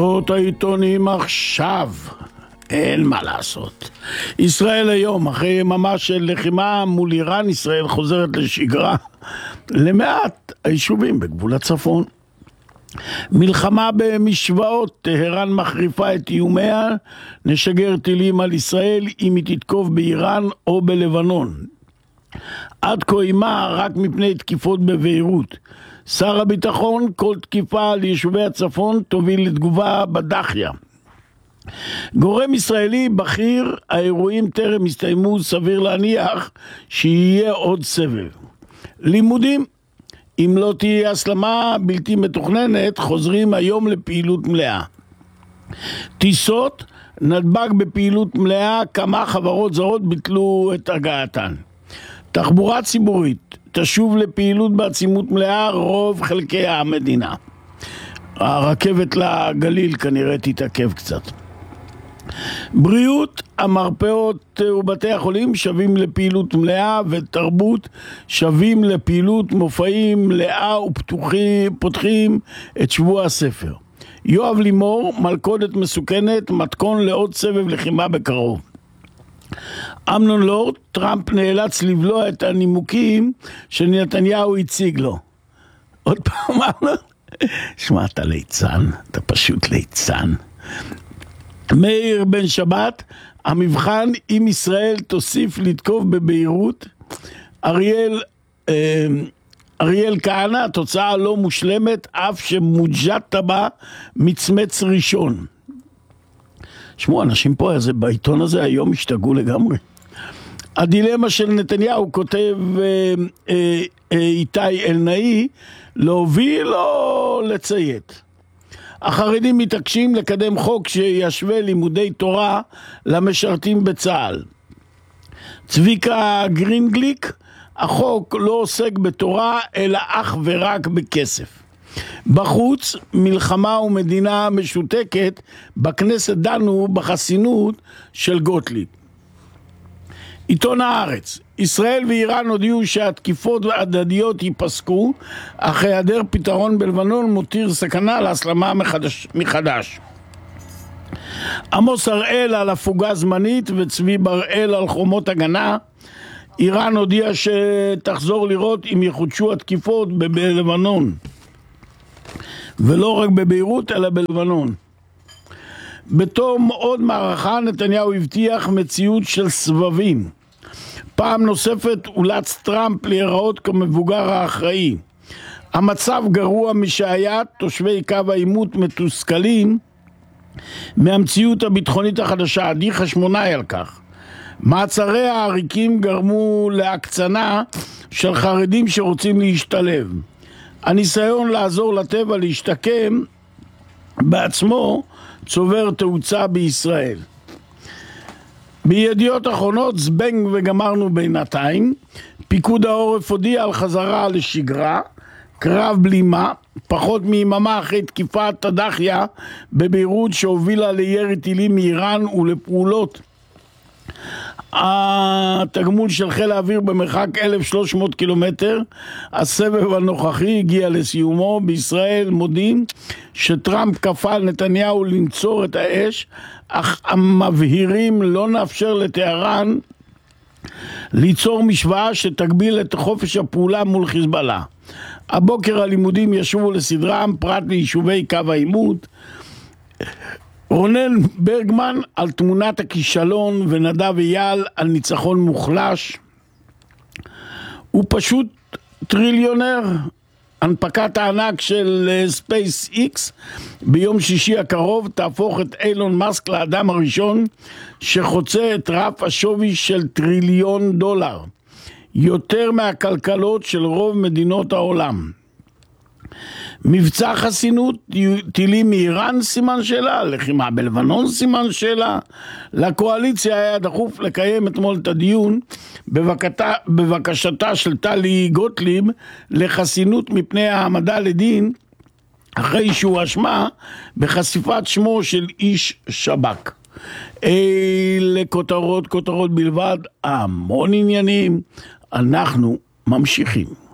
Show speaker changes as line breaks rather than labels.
העיתונים עכשיו, אין מה לעשות. ישראל היום, אחרי יממה של לחימה מול איראן, ישראל חוזרת לשגרה למעט היישובים בגבול הצפון. מלחמה במשוואות, טהרן מחריפה את איומיה, נשגר טילים על ישראל אם היא תתקוף באיראן או בלבנון. עד כה אימה רק מפני תקיפות בביירות. שר הביטחון, כל תקיפה על יישובי הצפון תוביל לתגובה בדחיה. גורם ישראלי בכיר, האירועים טרם הסתיימו, סביר להניח שיהיה עוד סבב. לימודים, אם לא תהיה הסלמה בלתי מתוכננת, חוזרים היום לפעילות מלאה. טיסות, נתב"ג בפעילות מלאה, כמה חברות זרות ביטלו את הגעתן. תחבורה ציבורית, תשוב לפעילות בעצימות מלאה רוב חלקי המדינה. הרכבת לגליל כנראה תתעכב קצת. בריאות, המרפאות ובתי החולים שווים לפעילות מלאה, ותרבות שווים לפעילות מופעים מלאה ופותחים את שבוע הספר. יואב לימור, מלכודת מסוכנת, מתכון לעוד סבב לחימה בקרוב. אמנון לורד, טראמפ נאלץ לבלוע את הנימוקים שנתניהו הציג לו. עוד פעם אמנון, שמע, אתה ליצן, אתה פשוט ליצן. מאיר בן שבת, המבחן אם ישראל תוסיף לתקוף בביירות. אריאל כהנא, התוצאה לא מושלמת, אף שמוג'ת בה מצמץ ראשון. שמעו, אנשים פה בעיתון הזה היום השתגעו לגמרי. הדילמה של נתניהו, כותב איתי אלנאי, להוביל או לציית. החרדים מתעקשים לקדם חוק שישווה לימודי תורה למשרתים בצה"ל. צביקה גרינגליק, החוק לא עוסק בתורה אלא אך ורק בכסף. בחוץ, מלחמה ומדינה משותקת, בכנסת דנו בחסינות של גוטליב. עיתון הארץ, ישראל ואיראן הודיעו שהתקיפות ההדדיות ייפסקו, אך היעדר פתרון בלבנון מותיר סכנה להסלמה מחדש. עמוס הראל על הפוגה זמנית וצבי בראל על חומות הגנה. איראן הודיעה שתחזור לראות אם יחודשו התקיפות בלבנון, ולא רק בביירות אלא בלבנון. בתום עוד מערכה נתניהו הבטיח מציאות של סבבים. פעם נוספת אולץ טראמפ להיראות כמבוגר האחראי. המצב גרוע משהיה, תושבי קו העימות מתוסכלים מהמציאות הביטחונית החדשה, עדי חשמונאי על כך. מעצרי העריקים גרמו להקצנה של חרדים שרוצים להשתלב. הניסיון לעזור לטבע להשתקם בעצמו צובר תאוצה בישראל. בידיעות אחרונות, זבנג וגמרנו בינתיים. פיקוד העורף הודיע על חזרה לשגרה, קרב בלימה, פחות מיממה אחרי תקיפת הדחיה בביירות שהובילה לירי טילים מאיראן ולפעולות התגמול של חיל האוויר במרחק 1,300 קילומטר. הסבב הנוכחי הגיע לסיומו. בישראל מודיעים שטראמפ כפה על נתניהו לנצור את האש, אך המבהירים לא נאפשר לטהרן ליצור משוואה שתגביל את חופש הפעולה מול חיזבאללה. הבוקר הלימודים ישובו לסדרם פרט ליישובי קו העימות. רונן ברגמן על תמונת הכישלון ונדב אייל על ניצחון מוחלש. הוא פשוט טריליונר. הנפקת הענק של ספייס איקס ביום שישי הקרוב תהפוך את אילון מאסק לאדם הראשון שחוצה את רף השווי של $1 טריליון, יותר מהכלכלות של רוב מדינות העולם. מבצע חסינות, טילים מאיראן סימן שאלה, לחימה בלבנון סימן שאלה. לקואליציה היה דחוף לקיים אתמול את הדיון בבקשתה של טלי גוטליב לחסינות מפני העמדה לדין, אחרי שהוא אשמה בחשיפת שמו של איש שב"כ. אלה כותרות בלבד, המון עניינים. אנחנו ממשיכים.